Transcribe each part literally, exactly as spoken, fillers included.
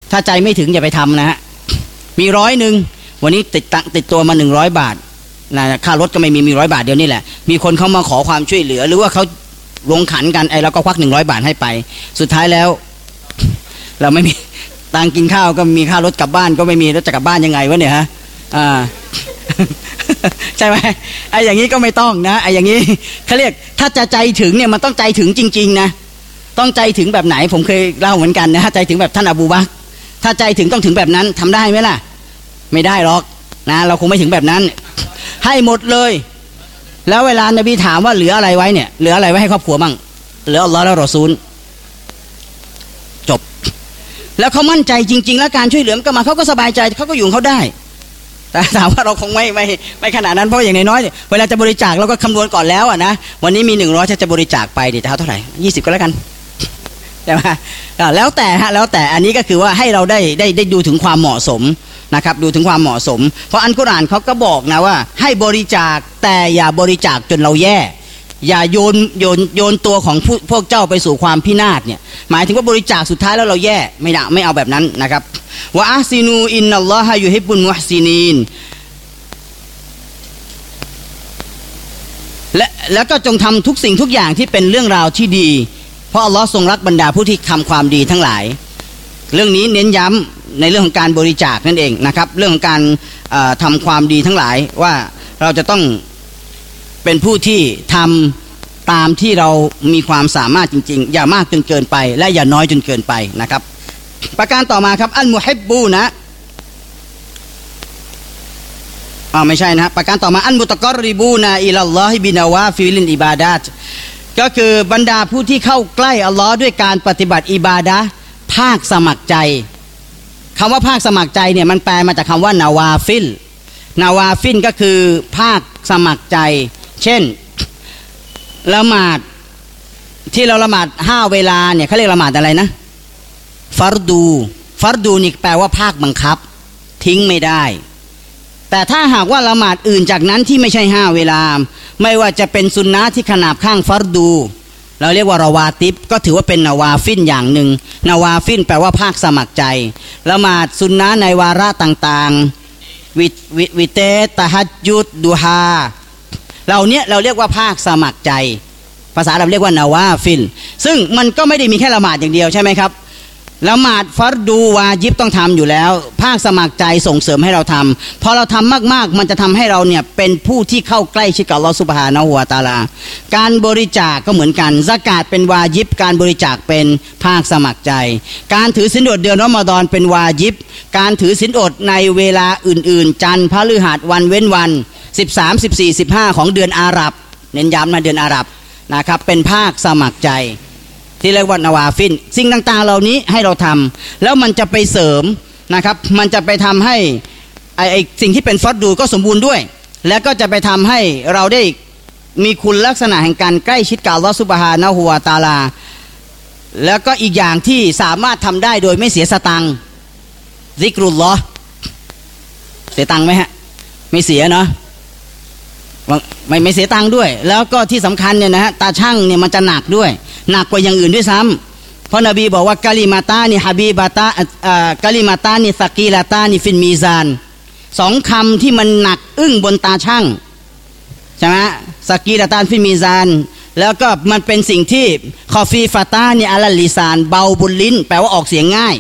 ถ้าใจไม่ถึงอย่าไปทำนะฮะมีร้อยหนึ่งวันนี้ติดตังติดตัวมาหนึ่งร้อยบาทนะค่ารถก็ไม่มีมีร้อยบาทเดียวนี่แหละมีคนเขามาขอความช่วยเหลือหรือว่าเขาลงขันกันไอ้เราก็ควักหนึ่งร้อยบาทให้ไปสุดท้ายแล้วเราไม่มีตังกินข้าวก็มีค่ารถกลับบ้านก็ไม่มีแล้วจะกลับบ้านยังไงวะเนี่ยฮะอ่า ใช่ไหมไอ้อย่างนี้ก็ไม่ต้องนะไอ้อย่างนี้เขาเรียกถ้าจะใจถึงเนี่ยมันต้องใจถึงจริงๆนะต้องใจถึงแบบไหนผมเคยเล่าเหมือนกันนะใจถึงแบบท่านอบูบักรถ้าใจถึงต้องถึงแบบนั้นทำได้ไหมล่ะไม่ได้หรอกนะเราคงไม่ถึงแบบนั้นให้หมดเลยแล้วเวลานบีถามว่าเหลืออะไรไว้เนี่ยเหลืออะไรไว้ให้ครอบครัวมั่งเหลืออัลลอฮ์และรอซูลจบแล้วเขามั่นใจจริงๆแล้วการช่วยเหลือก็มาเขาก็สบายใจเขาก็อยู่ของเขาได้แต่ถามว่าเราคงไม่ไม่ไม่ขนาดนั้นเพราะอย่างน้อยๆเวลาจะบริจาคเราก็คำนวณก่อนแล้วอ่ะนะวันนี้มีหนึ่งร้อยจะบริจาคไปดิจะเอาเท่าไหร่ยี่สิบก็แล้วกันใช่ไหมแล้วแต่ฮะแล้วแต่อันนี้ก็คือว่าให้เราได้ได้ได้ดูถึงความเหมาะสมนะครับดูถึงความเหมาะสมเพราะอัลกุรอานเขาก็บอกนะว่าให้บริจาคแต่อย่าบริจาคจนเราแย่อย่าโยนโยนโยนตัวของพวกเจ้าไปสู่ความพินาศเนี่ยหมายถึงว่าบริจาคสุดท้ายแล้วเราแย่ไม่ได้ไม่เอาแบบนั้นนะครับวะอัซินูอินนัลลอฮะยุฮิบบุลมุฮซินีนและแล้วก็จงทำทุกสิ่งทุกอย่างที่เป็นเรื่องราวที่ดีเพราะอัลลอฮ์ทรงรักบรรดาผู้ที่ทำความดีทั้งหลายเรื่องนี้เน้นย้ำในเรื่องของการบริจาคนั่นเองนะครับเรื่องของการทำความดีทั้งหลายว่าเราจะต้องเป็นผู้ที่ทำตามที่เรามีความสามารถจริงๆอย่ามากจนเกินไปและอย่าน้อยจนเกินไปนะครับประการต่อมาครับอัลมุฮิบบูนะอ๋อไม่ใช่นะประการต่อมาอัลมุตะกอริบูนะอิลัลลอฮิบินาวาฟิลินอิบาดาตก็คือบรรดาผู้ที่เข้าใกล้อัลลอฮ์ด้วยการปฏิบัติอิบาดะห์ภาคสมัครใจคำว่าภาคสมัครใจเนี่ยมันแปลมาจากคำว่านาวาฟิลนาวาฟิลก็คือภาคสมัครใจเช่นละหมาดที่เราละหมาดห้าเวลาเนี่ยเขาเรียกละหมาดอะไรนะฟัรดูฟัรดูนี่แปลว่าภาคบังคับทิ้งไม่ได้แต่ถ้าหากว่าละหมาดอื่นจากนั้นที่ไม่ใช่ห้าเวลาไม่ว่าจะเป็นซุนนะที่ขนาบข้างฟัรดูเราเรียกว่าราวาติบก็ถือว่าเป็นนาวาฟิลอย่างหนึ่งนาวาฟิลแปลว่าภาคสมัครใจละหมาดซุนนะในวาระต่างๆวิวิวิเตตะฮัจญุดดูฮาเราเนี้ยเราเรียกว่าภาคสมัครใจภาษาเราเรียกว่านาวาฟิลซึ่งมันก็ไม่ได้มีแค่ละหมาดอย่างเดียวใช่ไหมครับละหมาดฟัรดูวาญิบต้องทำอยู่แล้วภาคสมัครใจส่งเสริมให้เราทำพอเราทำมากๆมันจะทำให้เราเนี่ยเป็นผู้ที่เข้าใกล้ชิดกับอัลลอฮฺซุบฮานะฮูวะตะอาลาการบริจาคก็เหมือนกันซะกาตเป็นวาญิบการบริจาคเป็นภาคสมัครใจการถือศีลอดเดือนรอมฎอนเป็นวาญิบการถือศีลอดในเวลาอื่นๆจันทร์พฤหัสวันเว้นวันสิบสาม สิบสี่ สิบห้าของเดือนอาหรับเน้นย้ำนะเดือนอาหรับนะครับเป็นภาคสมัครใจที่เรียกว่านาวาฟิลสิ่งต่างๆเหล่านี้ให้เราทำแล้วมันจะไปเสริมนะครับมันจะไปทำให้ไอ้ไอ้สิ่งที่เป็นฟัรดูก็สมบูรณ์ด้วยแล้วก็จะไปทำให้เราได้มีคุณลักษณะแห่งการใกล้ชิดกับอัลลอฮฺซุบฮานะฮูวะตะอาลาแล้วก็อีกอย่างที่สามารถทำได้โดยไม่เสียสตังค์ซิกรุลลอฮ์เสียตังค์ไหมฮะไม่เสียเนาะไม่ไม่เสียตังค์ด้วยแล้วก็ที่สำคัญเนี่ยนะฮะตาช่างเนี่ยมันจะหนักด้วยหนักกว่าอย่างอื่นด้วยซ้ำเพราะนบีบอกว่ากะลิมาตานี่ฮะบีบาตาอ่ากะลิมาตานี่ซะกีลาตานี่ฟินมีซานสองคำที่มันหนักอึ้งบนตาช่างใช่ไหมซะกีลาตานฟินมีซานแล้วก็มันเป็นสิ่งที่คอฟีฟาตานี่อัลลิซานเบาบนลิ้นแปลว่าออกเสียงง่าย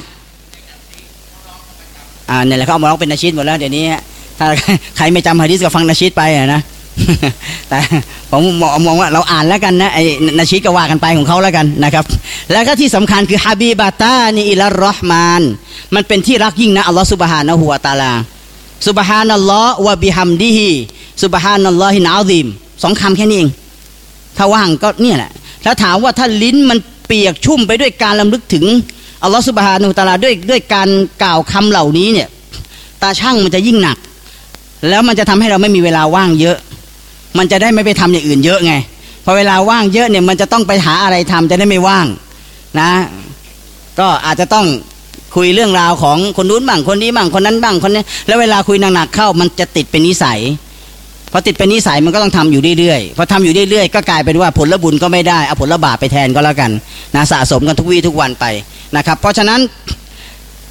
อ่าเนี่ยแหละเขาเอามาร้องเป็นนาชีดหมดแล้วเดี๋ยวนี้ถ้าใครไม่จำหะดีษก็ฟังนาชีดไปนะแต่ผมมองว่าเราอ่านแล้วกันนะไอ้นาชีดก็ว่ากันไปของเขาแล้วกันนะครับแล้วก็ที่สำคัญคือฮะบีบาตานี่อิลารเราะห์มานมันเป็นที่รักยิ่งนะอัลลอฮฺซุบฮานะฮูวะตะอาลาซุบฮานัลลอฮ์วะบิฮัมดิฮิซุบฮานัลลอฮินอะซีมสองคำแค่นี้เองถ้าว่างก็เนี่ยแหละถ้าถามว่าถ้าลิ้นมันเปียกชุ่มไปด้วยการรำลึกถึงอัลลอฮฺซุบฮานะฮูวะตะอาลาด้วยด้วยการกล่าวคำเหล่านี้เนี่ยตาช่างมันจะยิ่งหนักแล้วมันจะทำให้เราไม่มีเวลาว่างเยอะมันจะได้ไม่ไปทำอย่างอื่นเยอะไงพอเวลาว่างเยอะเนี่ยมันจะต้องไปหาอะไรทำจะได้ไม่ว่างนะก็อาจจะต้องคุยเรื่องราวของคนนู้นบ้างคนนี้บ้างคนนั้นบ้างคนนี้แล้วเวลาคุยหนักๆเข้ามันจะติดเป็นนิสัยพอติดเป็นนิสัยมันก็ต้องทำอยู่เรื่อยๆพอทำอยู่เรื่อยๆก็กลายเป็นว่าผลบุญก็ไม่ได้เอาผลบาปไปแทนก็แล้วกันนะสะสมกันทุกวี่ทุกวันไปนะครับเพราะฉะนั้น